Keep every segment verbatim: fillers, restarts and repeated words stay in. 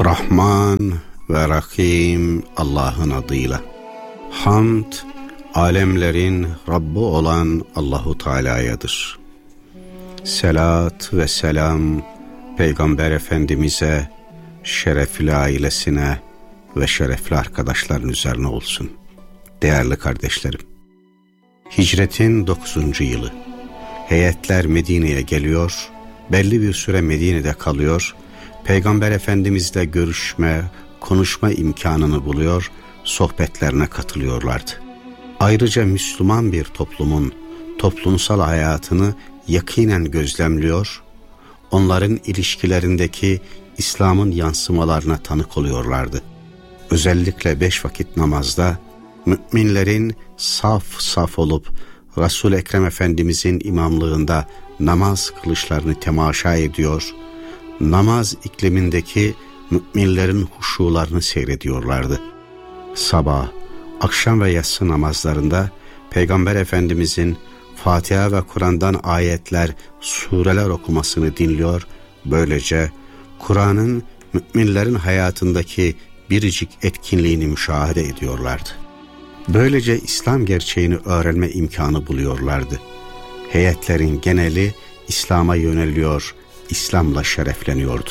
Rahman ve Rahim Allah'ın adıyla. Hamd, alemlerin Rabbi olan Allahu Teala'yadır. Selat ve selam Peygamber Efendimiz'e, şerefli ailesine ve şerefli arkadaşların üzerine olsun. Değerli kardeşlerim, hicretin dokuzuncu yılı. Heyetler Medine'ye geliyor, belli bir süre Medine'de kalıyor, Peygamber Efendimizle görüşme, konuşma imkanını buluyor, sohbetlerine katılıyorlardı. Ayrıca Müslüman bir toplumun toplumsal hayatını yakinen gözlemliyor, onların ilişkilerindeki İslam'ın yansımalarına tanık oluyorlardı. Özellikle beş vakit namazda müminlerin saf saf olup Resul-i Ekrem Efendimizin imamlığında namaz kılışlarını temaşa ediyor, namaz iklimindeki müminlerin huşularını seyrediyorlardı. Sabah, akşam ve yatsı namazlarında Peygamber Efendimizin Fatiha ve Kur'an'dan ayetler, sureler okumasını dinliyor, böylece Kur'an'ın müminlerin hayatındaki biricik etkinliğini müşahede ediyorlardı. Böylece İslam gerçeğini öğrenme imkanı buluyorlardı. Heyetlerin geneli İslam'a yöneliyor, İslam'la şerefleniyordu.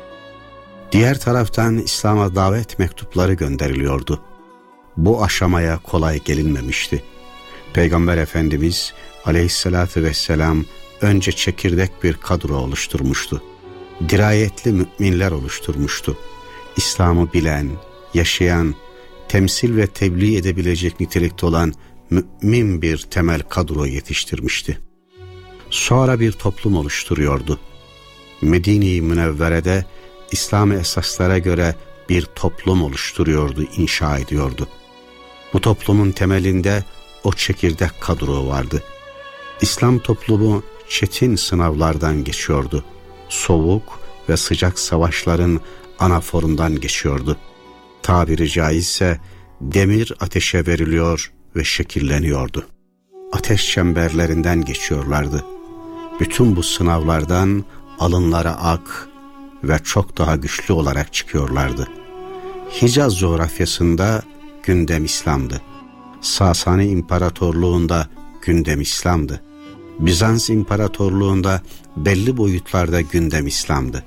Diğer taraftan İslam'a davet mektupları gönderiliyordu. Bu aşamaya kolay gelinmemişti. Peygamber Efendimiz aleyhissalatü vesselam önce çekirdek bir kadro oluşturmuştu. Dirayetli müminler oluşturmuştu. İslam'ı bilen, yaşayan, temsil ve tebliğ edebilecek nitelikte olan mümin bir temel kadro yetiştirmişti. Sonra bir toplum oluşturuyordu. Medine-i Münevvere'de İslam esaslara göre bir toplum oluşturuyordu, inşa ediyordu. Bu toplumun temelinde o çekirdek kadro vardı. İslam toplumu çetin sınavlardan geçiyordu. Soğuk ve sıcak savaşların anaforundan geçiyordu. Tabiri caizse demir ateşe veriliyor ve şekilleniyordu. Ateş çemberlerinden geçiyorlardı. Bütün bu sınavlardan alınlara ak ve çok daha güçlü olarak çıkıyorlardı. Hicaz coğrafyasında gündem İslam'dı. Sasani İmparatorluğu'nda gündem İslam'dı. Bizans İmparatorluğu'nda belli boyutlarda gündem İslam'dı.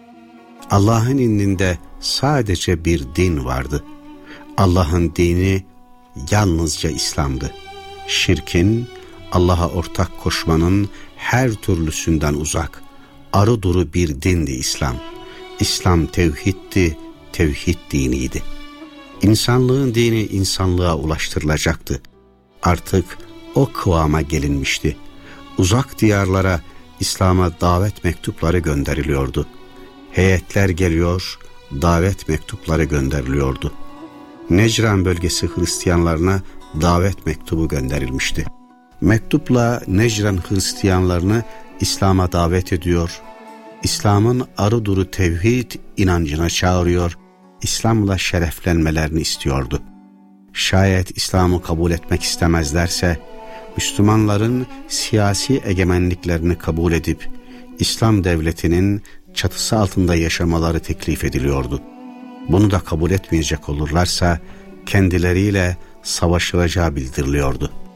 Allah'ın indinde sadece bir din vardı. Allah'ın dini yalnızca İslam'dı. Şirkin, Allah'a ortak koşmanın her türlüsünden uzak, arı duru bir dindi İslam. İslam tevhiddi, tevhid diniydi. İnsanlığın dini insanlığa ulaştırılacaktı. Artık o kıvama gelinmişti. Uzak diyarlara İslam'a davet mektupları gönderiliyordu. Heyetler geliyor, davet mektupları gönderiliyordu. Necran bölgesi Hristiyanlarına davet mektubu gönderilmişti. Mektupla Necran Hristiyanlarını İslam'a davet ediyor, İslam'ın arı duru tevhid inancına çağırıyor, İslam'la şereflenmelerini istiyordu. Şayet İslam'ı kabul etmek istemezlerse, Müslümanların siyasi egemenliklerini kabul edip, İslam devletinin çatısı altında yaşamaları teklif ediliyordu. Bunu da kabul etmeyecek olurlarsa, kendileriyle savaşılacağı bildiriliyordu.